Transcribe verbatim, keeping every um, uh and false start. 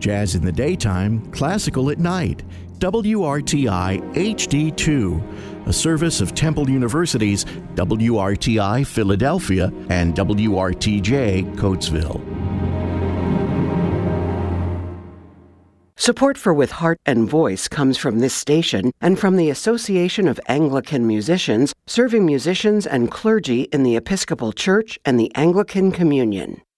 Jazz in the daytime, classical at night. W R T I H D two, a service of Temple University's W R T I Philadelphia and W R T J Coatesville. Support for With Heart and Voice comes from this station and from the Association of Anglican Musicians, serving musicians and clergy in the Episcopal Church and the Anglican Communion.